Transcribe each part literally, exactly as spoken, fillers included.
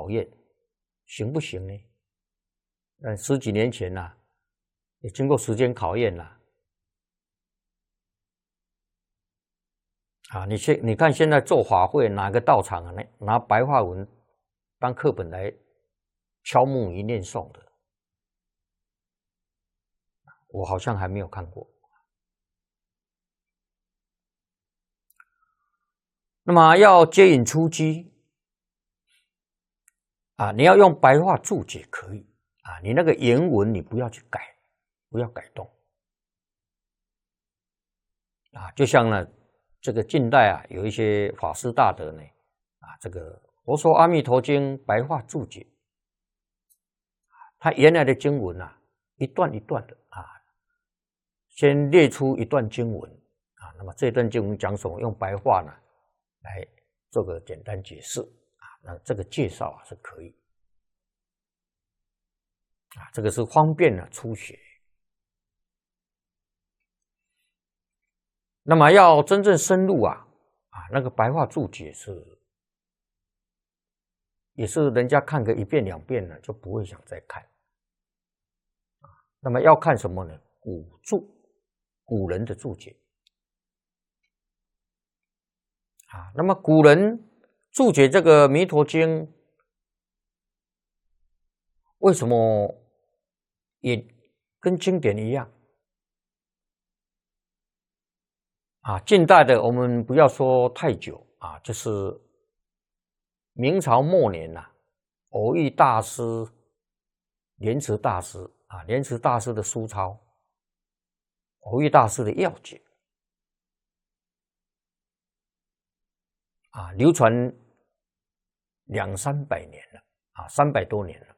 考验，行不行呢？但十几年前呐、啊，也经过时间考验了。啊，你现你看现在做法会，哪个道场啊，拿白话文当课本来敲木鱼念诵的，我好像还没有看过。那么要接引出击啊，你要用白话注解可以啊，你那个原文你不要去改，不要改动啊。就像呢，这个近代啊，有一些法师大德呢，啊，这个《佛说阿弥陀经》白话注解，他原来的经文啊，一段一段的啊，先列出一段经文啊，那么这段经文讲什么，用白话呢来做个简单解释啊，那这个介绍啊是可以啊，这个是方便了初学。那么要真正深入啊啊，那个白话注解是也是人家看个一遍两遍呢，就不会想再看啊。那么要看什么呢？古注，古人的注解。啊，那么古人注解这个《弥陀经》，为什么也跟经典一样？啊，近代的我们不要说太久啊，就是明朝末年呐、啊，偶遇大师、莲池大师啊，莲池大师的书抄，偶遇大师的要解。啊，流传两三百年了啊，三百多年了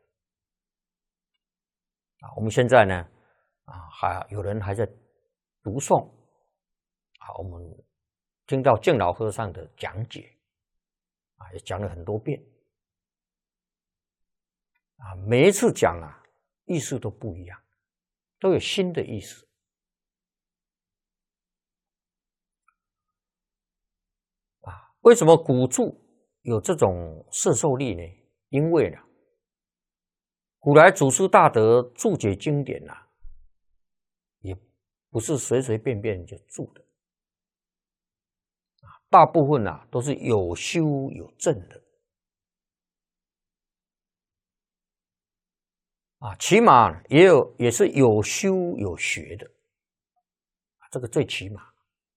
啊。我们现在呢，啊，还有人还在读诵啊。我们听到净老和尚的讲解啊，也讲了很多遍啊。每一次讲啊，意思都不一样，都有新的意思啊。为什么古注有这种摄受力呢？因为呢，古来祖师大德注解经典啊，也不是随随便便就注的啊，大部分啊都是有修有证的啊，起码也有也是有修有学的，这个最起码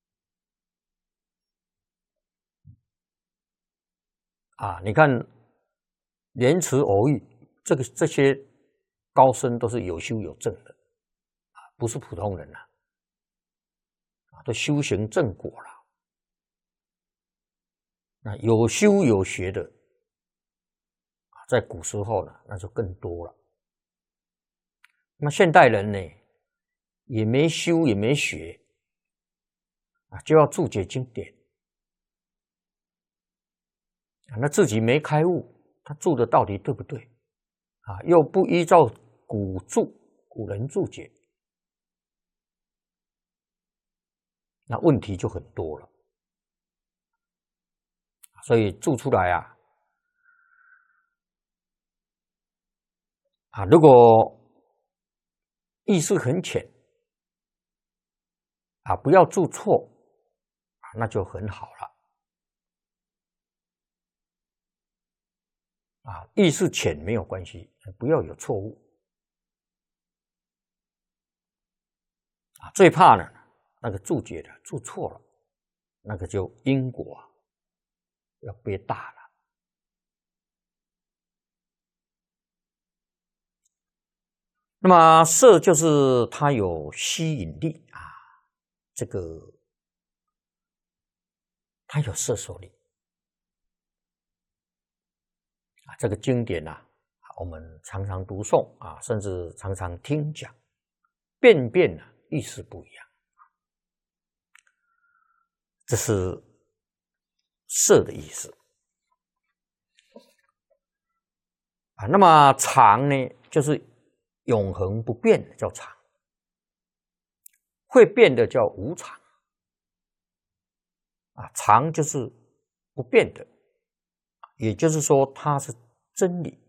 啊。你看莲池偶遇这个这些高僧都是有修有证的啊，不是普通人呐啊，都修行正果了。那有修有学的啊，在古时候呢，那就更多了。那现代人呢，也没修也没学啊，就要注解经典啊，那自己没开悟，他注的到底对不对啊？又不依照古注古人注解，那问题就很多了。所以注出来啊，啊，如果意识很浅啊，不要注错啊，那就很好了啊。意识浅没有关系，不要有错误啊。最怕呢，那个注解的注错了，那个就因果啊要憋大了。那么色就是它有吸引力啊，这个它有摄受力啊。这个经典啊，我们常常读诵啊，甚至常常听讲，遍遍啊意思不一样，这是色的意思啊。那么常呢，就是永恒不变的叫常，会变的叫无常啊。常就是不变的，也就是说它是真理。